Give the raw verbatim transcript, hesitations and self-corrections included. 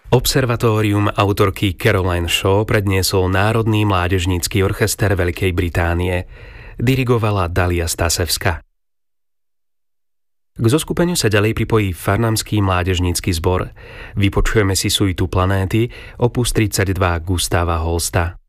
Observatórium autorky Caroline Shaw predniesol Národný mládežnícky orchester Veľkej Británie. Dirigovala Dalia Stasevska. K zoskupeniu sa ďalej pripojí Farnhamský mládežnícky zbor. Vypočujeme si suitu Planéty, opus tridsaťdva Gustava Holsta.